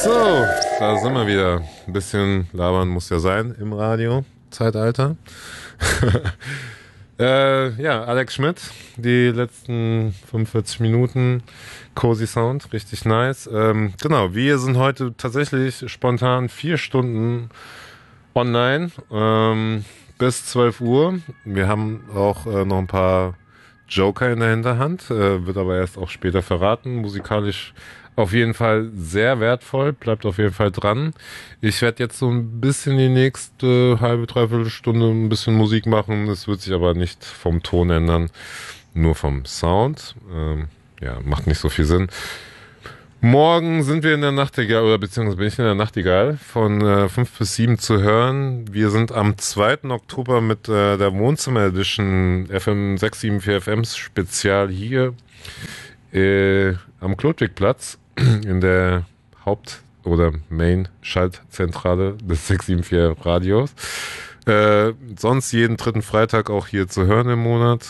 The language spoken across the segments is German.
So, da sind wir wieder. Ein bisschen labern muss ja sein im Radio-Zeitalter. Ja, Alex Schmidt, die letzten 45 Minuten, Cozy Sound, richtig nice. Genau, wir sind heute tatsächlich spontan 4 Stunden online, bis 12 Uhr. Wir haben auch noch ein paar Joker in der Hinterhand, wird aber erst auch später verraten. Musikalisch auf jeden Fall sehr wertvoll, bleibt auf jeden Fall dran. Ich werde jetzt so ein bisschen die nächste halbe, dreiviertel Stunde ein bisschen Musik machen. Es wird sich aber nicht vom Ton ändern, nur vom Sound. Ja, macht nicht so viel Sinn. Morgen sind wir in der Nachtigall, oder beziehungsweise bin ich in der Nachtigall von 5 bis 7 zu hören. Wir sind am 2. Oktober mit der Wohnzimmer Edition FM 674 FMs Spezial hier am Klotwigplatz in der Haupt- oder Main-Schaltzentrale des 674 Radios. Sonst jeden 3. Freitag auch hier zu hören im Monat.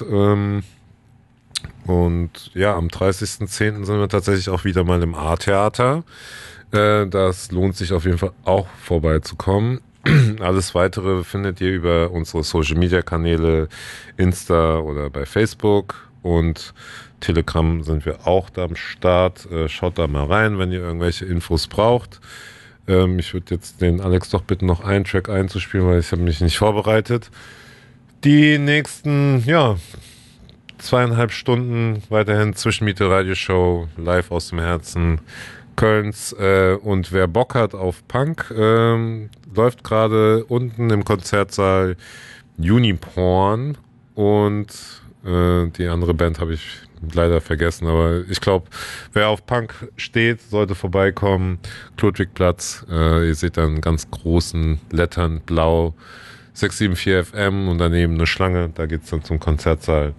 Und ja, am 30.10. sind wir tatsächlich auch wieder mal im A-Theater. Das lohnt sich auf jeden Fall auch vorbeizukommen. Alles Weitere findet ihr über unsere Social-Media-Kanäle, Insta oder bei Facebook. Und Telegram sind wir auch da am Start. Schaut da mal rein, wenn ihr irgendwelche Infos braucht. Ich würde jetzt den Alex doch bitten, noch einen Track einzuspielen, weil ich habe mich nicht vorbereitet. Die nächsten, 2,5 Stunden weiterhin Zwischenmiete Radioshow, live aus dem Herzen Kölns. Und wer Bock hat auf Punk, läuft gerade unten im Konzertsaal Uniporn. Und die andere Band habe ich leider vergessen, aber ich glaube, wer auf Punk steht, sollte vorbeikommen. Klotwigplatz, ihr seht dann ganz großen Lettern, blau, 674 FM und daneben eine Schlange, da geht's dann zum Konzertsaal.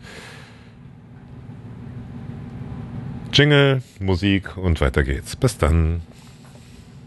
Jingle, Musik und weiter geht's. Bis dann.